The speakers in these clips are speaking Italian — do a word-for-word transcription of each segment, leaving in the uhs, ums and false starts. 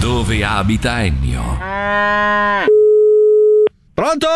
Dove abita Ennio? Pronto?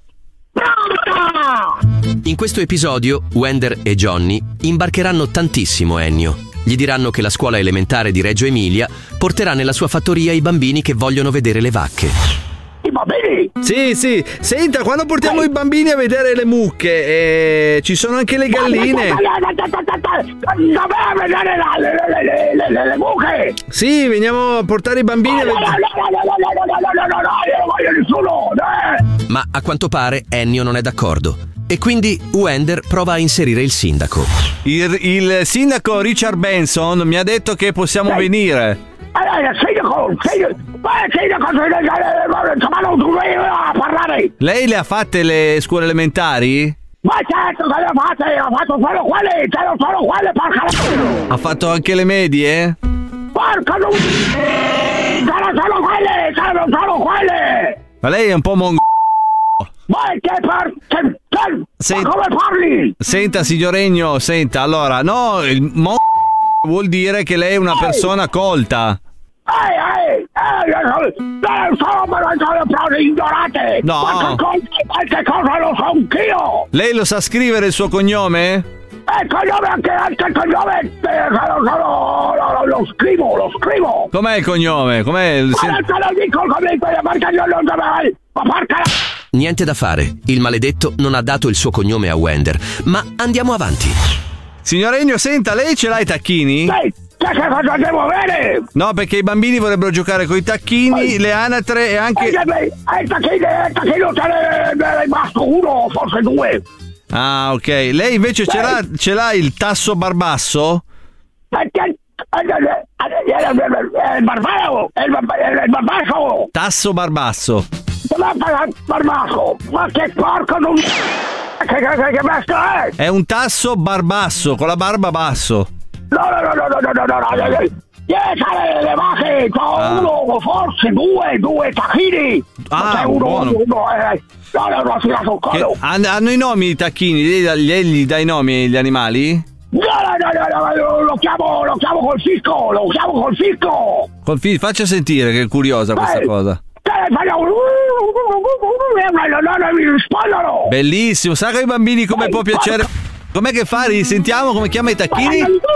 In questo episodio, Wender e Johnny imbarcheranno tantissimo Ennio. Gli diranno che la scuola elementare di Reggio Emilia porterà nella sua fattoria i bambini che vogliono vedere le vacche. I bambini? Sì, sì. Senta, quando portiamo Ehi. i bambini a vedere le mucche, eh, ci sono anche le galline. Dove a vedere la, le, le, le, le, le mucche? Sì, veniamo a portare i bambini a vedere. No, no, no, no, no, no, no, no, no, io non voglio nessuno. Eh. Ma a quanto pare Ennio non è d'accordo. E quindi Wender prova a inserire il sindaco. Il, il sindaco Richard Benson mi ha detto che possiamo Ehi. venire. Allora, il sindaco, il sindaco, il sindaco, ma non tu vai a parlare. Lei le ha fatte le scuole elementari? Ma certo che le ho fatte, ho fatto solo quelle, c'erano solo quelle, porca la... Ha fatto anche le medie? Porca non... C'erano solo quelle, c'erano solo quelle. Ma lei è un po' mong... Ma che per... Che, che, Sent... ma come parli? Senta, signor Ennio, senta, allora, no, il mong... vuol dire che lei è una persona colta. Ehi, ehi, ehi, non sono proprio ignorate. No. Qualche cosa, qualche cosa lo so anch'io. Lei lo sa scrivere il suo cognome? Eh, cognome, anche, anche il cognome, eh, lo, lo, lo, lo scrivo, lo scrivo. Com'è il cognome? Com'è il... Ma non te lo dico il cognome, perché io non dovrei, ma porca la... Niente da fare, il maledetto non ha dato il suo cognome a Wender, ma andiamo avanti. Signor Ennio, senta, lei ce l'ha i tacchini? Sì, che cosa devo avere? No, perché i bambini vorrebbero giocare con i tacchini, le anatre e anche... Eh, il tacchino, il tacchino ce n'è rimasto uno, forse due. Ah, ok. Lei invece ce l'ha, ce l'ha il tasso barbasso? Il barbasso, il barbasso. Tasso barbasso. Barbasso, ma che porco non... Che, che, che bestia è? È un tasso barbasso, con la barba basso. No, no, no, no, no, no, no, no, no, no. Dietro le vacche, c'ho Ah. uno, forse due, due tacchini. Ah, c'è uno, buono. uno, eh. No, no, no, si la sul Che, collo. han- hanno i nomi i tacchini? Lei, lei gli dà i nomi agli animali? No, no, no, no, no, lo, lo chiamo, lo chiamo col fisco, lo chiamo col fisco. Col fi- faccia sentire che è curiosa questa Eh. cosa. Non mi rispondono. Bellissimo, sa che ai bambini come Ehi, può piacere. Com'è che fa? Risentiamo come chiama i tacchini?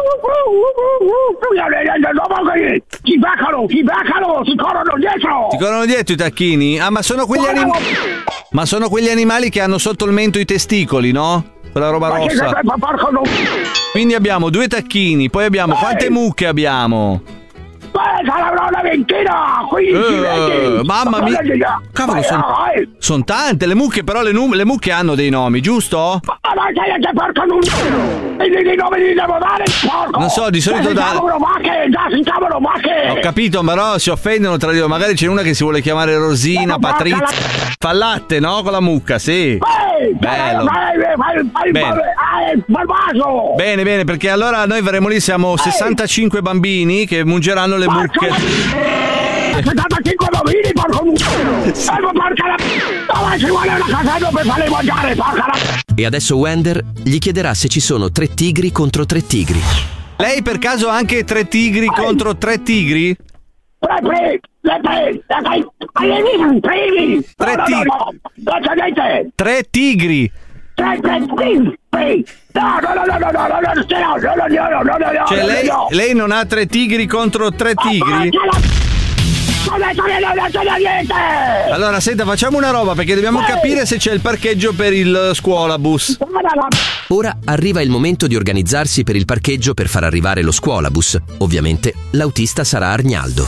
Ti beccano, ti beccano, ti corrono dietro. Ti corrono dietro i tacchini? Ah, ma sono quegli animali. Ma sono quegli animali che hanno sotto il mento i testicoli, no? Quella roba Ma che rossa. ma porco non... Quindi abbiamo due tacchini, poi abbiamo quante mucche abbiamo? Beh, sarà una ventina, quindici, Eh, venti. mamma mia. Cavolo, sono son tante le mucche, però le, num- le mucche hanno dei nomi, giusto? Ma che che porco non... E i nomi li devo dare, porco. Non so, di solito già da- si chiamano vacche, già si chiamano vacche. Ho capito, però si offendono tra di loro. Magari c'è una che si vuole chiamare Rosina, Ma porca Patrizia. Fa il latte, no? Con la mucca, sì. Ehi, Bello. vai, vai, vai, vai, Bene. vai, Barbaso. Bene, bene, perché allora noi verremo lì, siamo sessantacinque bambini che mungeranno le mucche. settantacinque bambini, porco mucchio. Eh, ma porca la... Dove ci vuole una casa per farli mangiare, porca la... E adesso Wender gli chiederà se ci sono tre tigri contro tre tigri. Lei per caso ha anche tre tigri contro tre tigri? Tre, tre, tre, tre, tre, tre, tre, Tre no, no, tigri. no, no, non c'è niente. Tre tigri. Tre, tre, tre, tre. No, no, no, no, no, no, no, no, no, no, no, no, no, no, Cioè no, lei, no. lei non ha tre tigri contro tre tigri? Porca la... Non c'è non c'è niente. Allora, senta, facciamo una roba perché dobbiamo capire se c'è il parcheggio per il scuolabus. No, no, no. Ora arriva il momento di organizzarsi per il parcheggio per far arrivare lo scuolabus. Ovviamente l'autista sarà Arnaldo.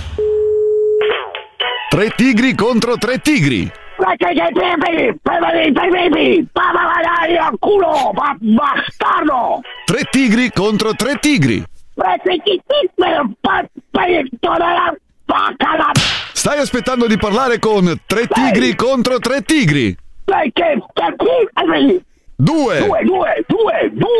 Tre tigri contro tre tigri. Ma che che pepe, pepe, pepe, papà, vai al culo, ma bastardo. Tre tigri contro tre tigri. Stai aspettando di parlare con tre tigri contro tre tigri. Due, Due. due, due, due, due.